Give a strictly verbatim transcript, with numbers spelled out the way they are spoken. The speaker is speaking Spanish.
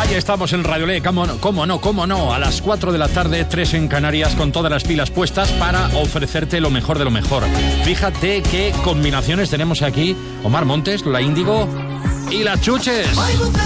Ahí estamos en Radio Le, cómo no, cómo no, cómo no, a las cuatro de la tarde, tres en Canarias, con todas las pilas puestas para ofrecerte lo mejor de lo mejor. Fíjate qué combinaciones tenemos aquí. Omar Montes, la Índigo y las Chuches.